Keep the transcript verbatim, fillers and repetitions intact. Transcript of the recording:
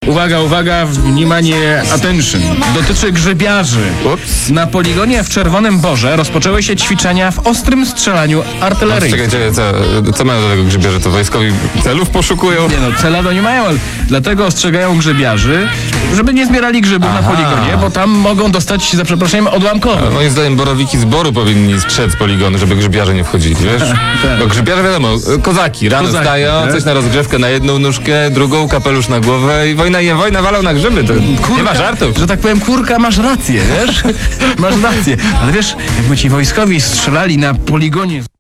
Uwaga, uwaga, wнимание, attention. Dotyczy grzybiarzy. Ups. Na poligonie w Czerwonym Borze rozpoczęły się ćwiczenia w ostrym strzelaniu artyleryjskim. Czekaj, czekaj, co, co mają do tego grzybiarze? To wojskowi celów poszukują? Nie no, cela to nie mają, ale dlatego ostrzegają grzybiarzy, żeby nie zbierali grzybów Aha. na poligonie, bo tam mogą dostać, za przeproszeniem, odłamkowe. Moim zdaniem borowiki z boru powinni strzec z poligonu, żeby grzybiarze nie wchodzili, wiesz? Tak. Bo grzybiarze wiadomo, kozaki, rano Kozaki, stają, tak? coś na rozgrzewkę na jedną nóżkę, drugą, kapelusz na głowę i wojna je, wojna walą na grzyby, to nie ma żartów. Że tak powiem, kurka, masz rację, wiesz? Masz rację. Ale wiesz, jakby ci wojskowi strzelali na poligonie